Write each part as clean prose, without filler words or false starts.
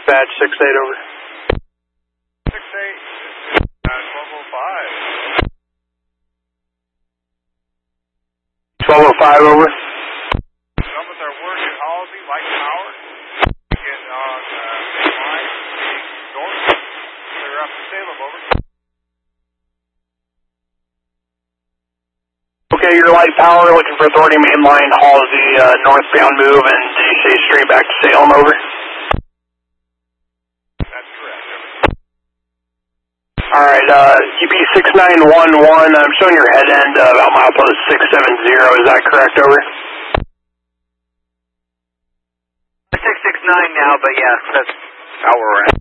Dispatch 6-8 over. 6-8, 1205. 1205 over. Numbers are working Halsey, light power. Getting on line, north. Clear up to Salem, over. Okay, your light power, looking for authority mainline, Halsey, northbound move, and did you say straight back to Salem, over? That's correct, over. Alright, UP 6911, I'm showing your head end about milepost 670, is that correct, over? 669 now, but yes, that's how we're at.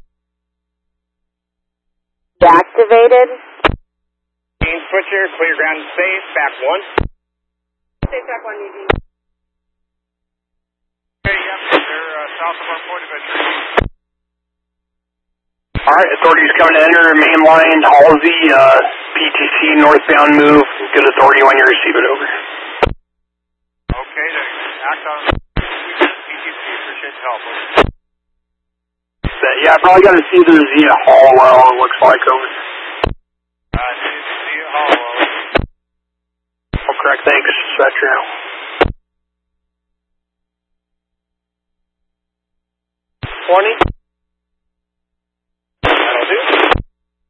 Deactivated. Switcher, clear ground and safe, back 1. Safe back 1, Eugene. Okay, yep, they're south of our point of entry. Alright, authorities coming to enter main line, Halsey, PTC northbound move, good authority when you receive it, over. Okay, then act on PTC, appreciate the help, over. Yeah, I probably got to see the Zia Hallwell, it looks like, over. See you, Hall, over. Oh, correct, thanks, Spectro. 20.